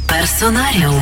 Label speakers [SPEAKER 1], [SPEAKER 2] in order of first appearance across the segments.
[SPEAKER 1] Персонаріум.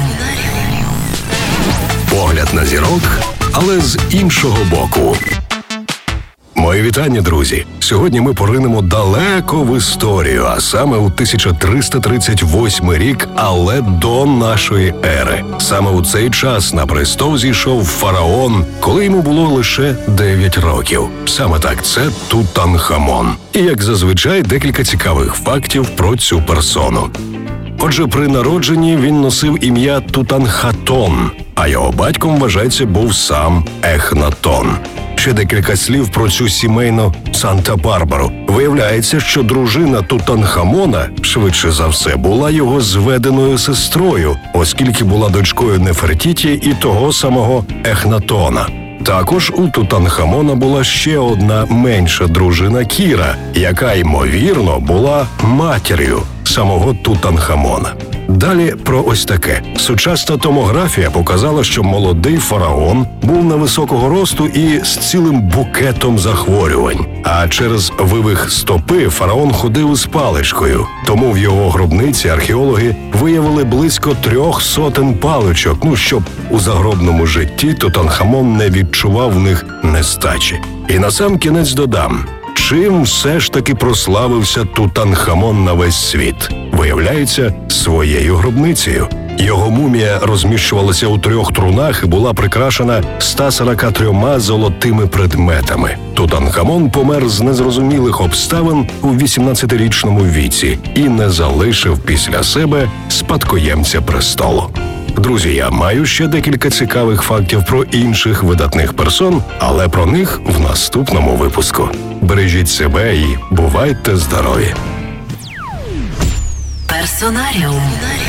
[SPEAKER 2] Погляд на зірок, але з іншого боку. Мої вітання, друзі! Сьогодні ми поринемо далеко в історію, а саме у 1338 рік, але до нашої ери. Саме у цей час на престол зійшов фараон, коли йому було лише 9 років. Саме так, це Тутанхамон. І, як зазвичай, декілька цікавих фактів про цю персону. Отже, при народженні він носив ім'я Тутанхатон, а його батьком, вважається, був сам Ехнатон. Ще декілька слів про цю сімейну Санта-Барбару. Виявляється, що дружина Тутанхамона, швидше за все, була його зведеною сестрою, оскільки була дочкою Нефертіті і того самого Ехнатона. Також у Тутанхамона була ще одна менша дружина Кіра, яка, ймовірно, була матір'ю самого Тутанхамона. Далі про ось таке. Сучасна томографія показала, що молодий фараон був невисокого росту і з цілим букетом захворювань. А через вивих стопи фараон ходив із паличкою. Тому в його гробниці археологи виявили близько 300 паличок, щоб у загробному житті Тутанхамон не відчував в них нестачі. І насамкінець додам, чим все ж таки прославився Тутанхамон на весь світ? Виявляється, своєю гробницею. Його мумія розміщувалася у 3 трунах і була прикрашена 143 золотими предметами. Тутанхамон помер з незрозумілих обставин у 18-річному віці і не залишив після себе спадкоємця престолу. Друзі, я маю ще декілька цікавих фактів про інших видатних персон, але про них в наступному випуску. Бережіть себе і бувайте здорові!
[SPEAKER 1] Персонаріум.